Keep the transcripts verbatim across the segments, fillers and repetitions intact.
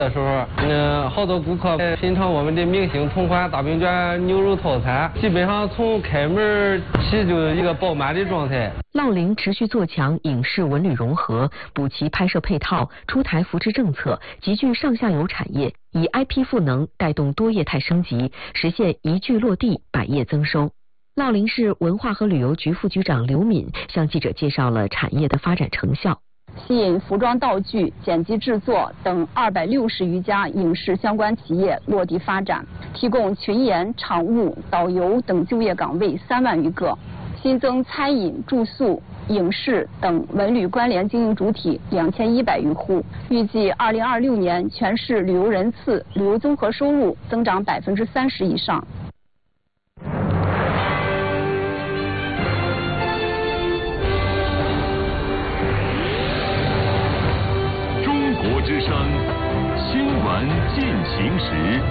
的时候，嗯，好多顾客品尝我们的明星同款大饼卷牛肉套餐，基本上从开门起就一个爆满的状态。 烙龄持续做强影视文旅融合，补齐拍摄配套，出台扶持政策，集聚上下游产业，以 I P 赋能带动多业态升级，实现一句落地，百业增收。烙龄市文化和旅游局副局长刘敏向记者介绍了产业的发展成效。 吸引服装道具、剪辑制作等二百六十余家影视相关企业落地发展，提供群演、场务、导游等就业岗位三万余个，新增餐饮、住宿、影视等文旅关联经营主体两千一百余户。预计二零二六年全市旅游人次、旅游综合收入增长百分之三十以上。 中国之声新闻进行时。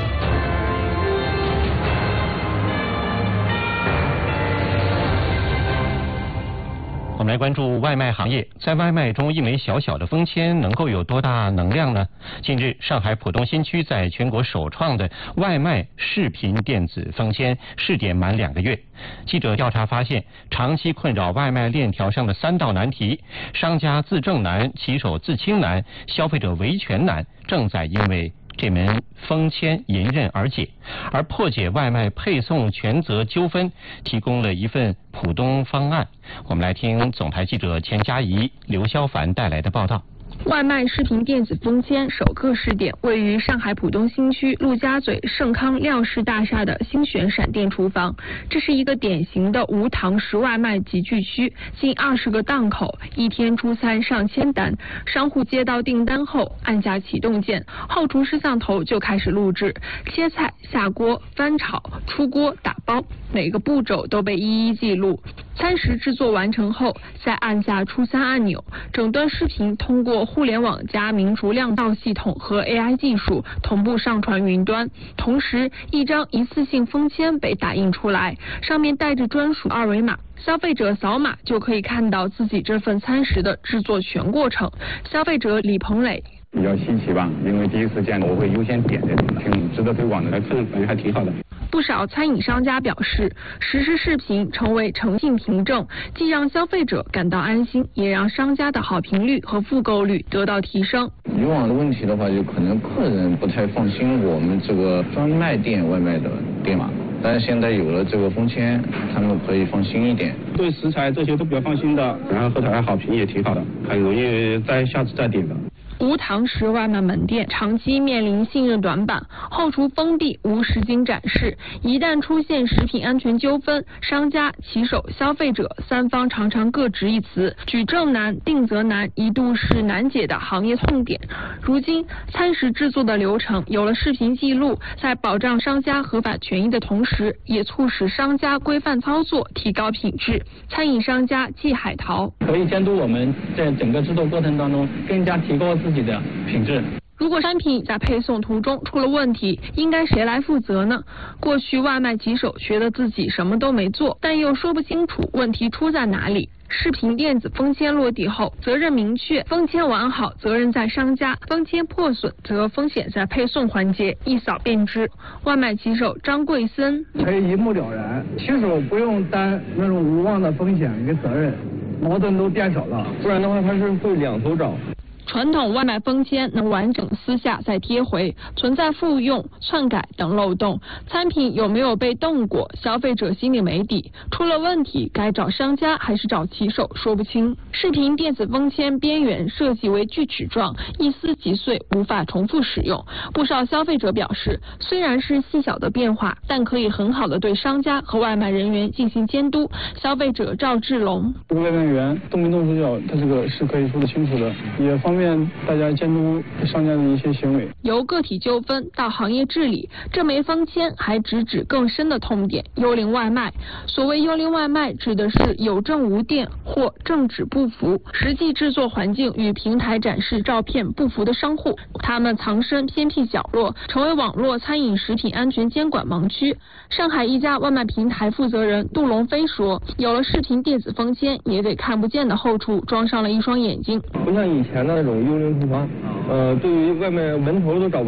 我们来关注外卖行业，在外卖中，一枚小小的封签能够有多大能量呢？近日，上海浦东新区在全国首创的外卖视频电子封签试点满两个月。记者调查发现，长期困扰外卖链条上的三道难题：商家自证难、骑手自清难、消费者维权难，正在因为这门封签迎刃而解。而破解外卖配送权责纠纷，提供了一份浦东方案。我们来听总台记者钱佳怡、刘潇凡带来的报道。 外卖视频电子封签首个试点位于上海浦东新区陆家嘴盛康廖氏大厦的星选闪电厨房。这是一个典型的无堂食外卖集聚区，近二十个档口，一天出餐上千单。商户接到订单后，按下启动键，后厨摄像头就开始录制，切菜、下锅、翻炒、出锅、打包，每个步骤都被一一记录。餐食制作完成后，再按下出餐按钮，整段视频通过互联网加民族量道系统和 A I 技术同步上传云端。同时，一张一次性封签被打印出来，上面带着专属二维码，消费者扫码就可以看到自己这份餐食的制作全过程。消费者李鹏磊。 比较新奇吧，因为第一次见，我会优先点这种，挺值得推广的，来看感觉还挺好的。 不少餐饮商家表示，实时视频成为诚信凭证，既让消费者感到安心，也让商家的好评率和复购率得到提升。 以往的问题的话，就可能客人不太放心我们这个专卖店外卖的店嘛，但是现在有了这个封签，他们可以放心一点。 对食材这些都比较放心的，然后后台好评也挺好的，很容易再下次再点的。 无堂食外卖门店长期面临信任短板，后厨封闭无实景展示，一旦出现食品安全纠纷，商家、骑手、消费者三方常常各执一词，举证难、定责难，一度是难解的行业痛点。如今，餐食制作的流程有了视频记录，在保障商家合法权益的同时，也促使商家规范操作，提高品质。餐饮商家季海淘可以监督我们在整个制作过程当中更加提高自己的品质。 如果商品在配送途中出了问题，应该谁来负责呢？过去外卖骑手觉得自己什么都没做，但又说不清楚问题出在哪里。视频电子封签落地后，责任明确，封签完好责任在商家，封签破损则风险在配送环节，一扫便知。外卖骑手张贵森可以一目了然，骑手不用担那种无望的风险跟责任，矛盾都变少了，不然的话他是会两头找。 传统外卖封签能完整撕下再贴回，存在复用、篡改等漏洞。餐品有没有被动过，消费者心里没底。出了问题，该找商家还是找骑手，说不清。视频电子封签边缘设计为锯齿状，一撕即碎，无法重复使用。不少消费者表示，虽然是细小的变化，但可以很好的对商家和外卖人员进行监督。消费者赵志龙， 外卖员动没动手脚，他这个是可以说得清楚的，也方便大家监督商家的一些行为。 由个体纠纷到行业治理，这枚封签还直指更深的痛点——幽灵外卖。所谓幽灵外卖，指的是有证无店或证纸不符，实际制作环境与平台展示照片不符的商户，他们藏身偏僻角落，成为网络餐饮食品安全监管盲区。上海一家外卖平台负责人杜龙飞说，有了视频电子封签，也给看不见的后厨装上了一双眼睛。 不像以前的那种幽灵厨房，呃，对于外卖门头都找不